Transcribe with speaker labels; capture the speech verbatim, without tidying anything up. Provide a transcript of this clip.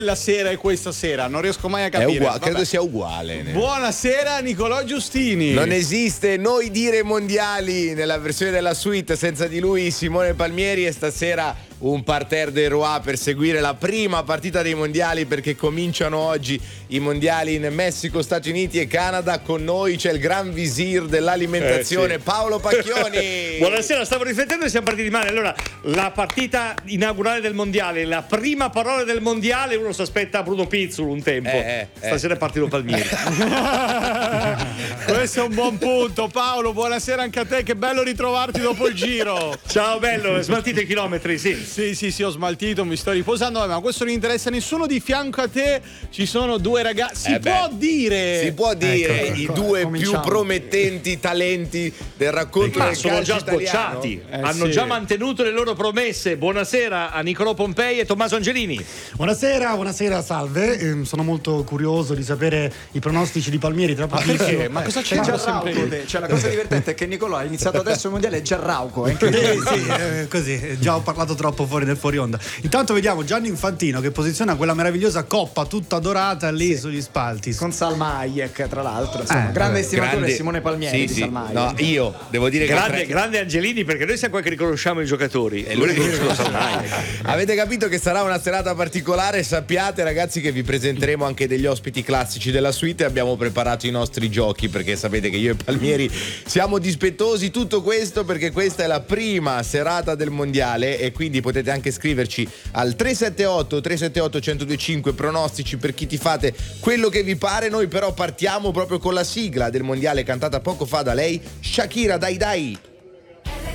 Speaker 1: La sera e questa sera, non riesco mai a capire.
Speaker 2: È uguale, credo sia uguale.
Speaker 1: Buonasera Nicolò Giustini.
Speaker 2: Non esiste noi dire mondiali nella versione della suite senza di lui Simone Palmieri, e stasera un parterre del Roi per seguire la prima partita dei mondiali, perché cominciano oggi i mondiali in Messico, Stati Uniti e Canada. Con noi c'è il gran visir dell'alimentazione,
Speaker 3: eh, sì.
Speaker 2: Paolo Pacchioni.
Speaker 3: Buonasera, stavo riflettendo e siamo partiti male. Allora, la partita inaugurale del mondiale, la prima parola del mondiale, uno si aspetta Bruno Pizzul un tempo.
Speaker 2: Eh, eh,
Speaker 3: Stasera è partito Palmieri.
Speaker 1: Questo è un buon punto, Paolo. Buonasera anche a te, che bello ritrovarti dopo il giro.
Speaker 3: Ciao bello, smaltite i chilometri, sì.
Speaker 1: Sì, sì, sì, ho smaltito, mi sto riposando, ma questo non interessa a nessuno. Di fianco a te ci sono due ragazzi. Si
Speaker 2: Eh
Speaker 1: può
Speaker 2: beh,
Speaker 1: dire.
Speaker 2: Si può dire
Speaker 4: Ecco,
Speaker 2: i
Speaker 4: ecco,
Speaker 2: due
Speaker 4: cominciamo.
Speaker 2: più promettenti talenti del racconto
Speaker 3: Ma
Speaker 2: del
Speaker 3: sono
Speaker 2: calcio
Speaker 3: già
Speaker 2: italiano.
Speaker 3: sbocciati,
Speaker 1: Eh,
Speaker 3: hanno
Speaker 1: sì.
Speaker 3: già mantenuto le loro promesse. Buonasera a Nicolò Pompei e Tommaso Angelini.
Speaker 4: Buonasera, buonasera, salve. Ehm, sono molto curioso di sapere i pronostici di Palmieri tra pochissimo.
Speaker 1: perché? Ma cosa c'è?
Speaker 4: Eh,
Speaker 1: Già
Speaker 4: già
Speaker 1: sempre
Speaker 5: Rauco,
Speaker 1: lì.
Speaker 5: te. Cioè, la cosa divertente è che Nicolò ha iniziato adesso il mondiale, è già Rauco. È
Speaker 4: Sì,
Speaker 5: incredibile.
Speaker 4: sì, eh, così, eh, già ho parlato troppo fuori del fuori onda. Intanto vediamo Gianni Infantino che posiziona quella meravigliosa coppa tutta dorata lì sugli spalti.
Speaker 5: Con Salma Hayek, tra l'altro. Insomma,
Speaker 4: Eh,
Speaker 5: grande
Speaker 4: vabbè,
Speaker 5: estimatore
Speaker 2: Grande-
Speaker 5: Simone Palmieri
Speaker 2: Sì,
Speaker 5: di
Speaker 2: sì.
Speaker 5: Salma
Speaker 2: No,
Speaker 5: Hayek.
Speaker 2: io devo dire
Speaker 3: Grande,
Speaker 2: che
Speaker 3: grande Angelini, perché noi siamo qua che riconosciamo i giocatori. E lui riconosce lo Salmai.
Speaker 2: avete capito che sarà una serata particolare. Sappiate ragazzi che vi presenteremo anche degli ospiti classici della suite. Abbiamo preparato i nostri giochi, perché sapete che io e Palmieri siamo dispettosi. Tutto questo perché questa è la prima serata del mondiale, e quindi potete anche scriverci al tre sette otto tre sette otto uno zero due cinque pronostici per chi ti fate quello che vi pare. Noi però partiamo proprio con la sigla del mondiale cantata poco fa da lei, Shakira, dai dai.